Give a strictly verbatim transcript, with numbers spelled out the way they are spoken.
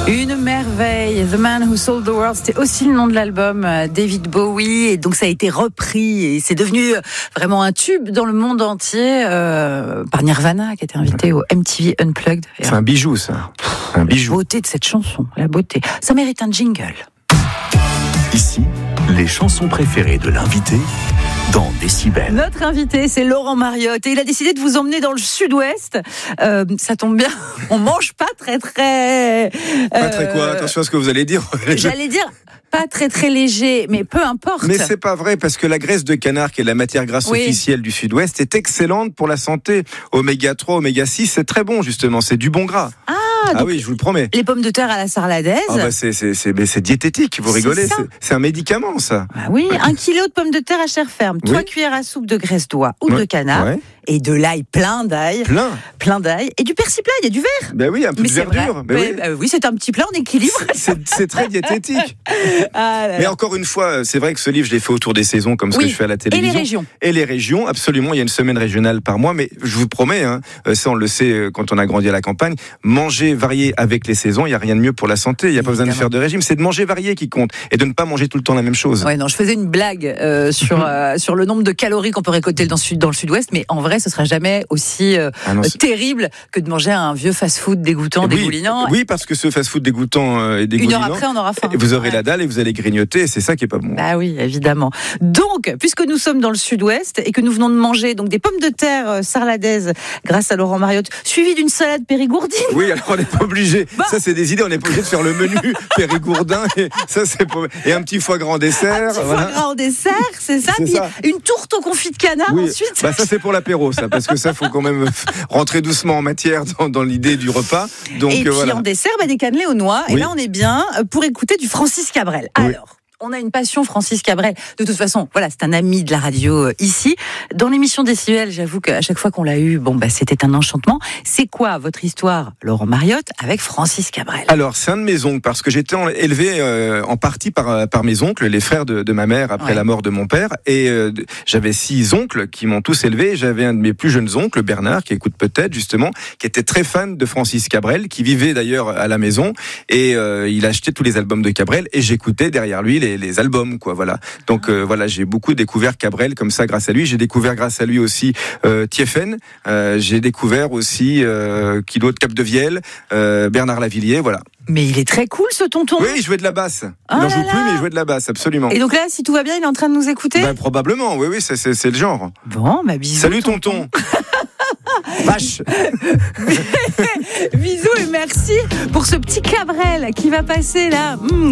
Une merveille, The Man Who Sold the World, c'était aussi le nom de l'album David Bowie, et donc ça a été repris et c'est devenu vraiment un tube dans le monde entier euh, par Nirvana qui a été invité au M T V Unplugged. C'est un bijou ça, un bijou. La beauté de cette chanson, la beauté, ça mérite un jingle. Ici, les chansons préférées de l'invité dans Décibel. Notre invité, c'est Laurent Mariotte et il a décidé de vous emmener dans le sud-ouest. Euh, ça tombe bien, on mange pas très très... Euh, pas très quoi, attention à ce que vous allez dire. J'allais dire... Pas très très léger, mais peu importe. Mais c'est pas vrai, parce que la graisse de canard, qui est la matière grasse oui. officielle du Sud-Ouest, est excellente pour la santé. Oméga trois, Oméga six, c'est très bon justement, c'est du bon gras. Ah, ah oui, je vous le promets. Les pommes de terre à la sarladaise. Ah bah c'est, c'est, c'est, c'est diététique, vous rigolez, c'est, c'est, c'est un médicament ça. Ah oui, un kilo de pommes de terre à chair ferme, trois oui. cuillères à soupe de graisse d'oie ou ouais. de canard. Ouais. Et de l'ail, plein d'ail. Plein. Plein d'ail. Et du persil plat, il y a du verre. Ben oui, un peu mais de verdure. Ben oui. Euh, oui, c'est un petit plat en équilibre. C'est, c'est très diététique. Ah, mais encore une fois, c'est vrai que ce livre, je l'ai fait autour des saisons, comme ce oui. que je fais à la télévision. Et les régions. Et les régions, absolument. Il y a une semaine régionale par mois. Mais je vous promets, hein, ça on le sait quand on a grandi à la campagne, manger varié avec les saisons, il n'y a rien de mieux pour la santé. Il n'y a pas besoin de faire de régime. C'est de manger varié qui compte. Et de ne pas manger tout le temps la même chose. Ouais, non, je faisais une blague euh, sur, euh, sur le nombre de calories qu'on peut récolter dans, dans le sud-ouest. Mais en vrai, ce sera jamais aussi euh, ah non, terrible que de manger un vieux fast-food dégoûtant, oui, dégoulinant. Oui, parce que ce fast-food dégoûtant euh, et dégoulinant. Une heure après, on aura faim. Et vous aurez ouais. la dalle et vous allez grignoter, et c'est ça qui est pas bon. Bah oui, évidemment. Donc, puisque nous sommes dans le sud-ouest et que nous venons de manger donc des pommes de terre euh, sarladaises grâce à Laurent Mariotte, suivi d'une salade périgourdine. Oui, alors on n'est pas obligé. Bah. Ça, c'est des idées. On n'est pas obligé de faire le menu périgourdin. Et ça, c'est pas... et un petit foie gras en dessert. Un petit voilà. foie gras en dessert, c'est ça. C'est Puis ça. Une tourte au confit de canard oui. ensuite. Bah ça, c'est pour l'apéro, ça, parce que ça, faut quand même rentrer doucement en matière dans, dans l'idée du repas. Donc, et euh, puis voilà. en dessert, bah, des cannelés aux noix. Oui. Et là, on est bien pour écouter du Francis Cabrel. Oui. Alors. On a une passion, Francis Cabrel. De toute façon, voilà, c'est un ami de la radio euh, ici. Dans l'émission Décibel, j'avoue qu'à chaque fois qu'on l'a eu, bon, bah, c'était un enchantement. C'est quoi votre histoire, Laurent Mariotte, avec Francis Cabrel ? Alors, c'est un de mes oncles, parce que j'étais en, élevé euh, en partie par, par mes oncles, les frères de, de ma mère après ouais. la mort de mon père. Et euh, j'avais six oncles qui m'ont tous élevé. J'avais un de mes plus jeunes oncles, Bernard, qui écoute peut-être justement, qui était très fan de Francis Cabrel, qui vivait d'ailleurs à la maison. Et euh, il achetait tous les albums de Cabrel, et j'écoutais derrière lui les Les, les albums, quoi, voilà. Donc euh, voilà, j'ai beaucoup découvert Cabrel comme ça grâce à lui. J'ai découvert grâce à lui aussi euh, Thieffen. Euh, j'ai découvert aussi euh, Kilo de Capdevielle, euh, Bernard Lavilliers, voilà. Mais il est très cool ce tonton. Oui, il jouait de la basse. Oh il n'en joue là plus, là. mais il jouait de la basse, absolument. Et donc là, si tout va bien, il est en train de nous écouter ? Ben, probablement, oui, oui, c'est, c'est, c'est le genre. Bon, bah bisous. Salut tonton. Vache. Bisous et merci pour ce petit Cabrel qui va passer là. Mmh.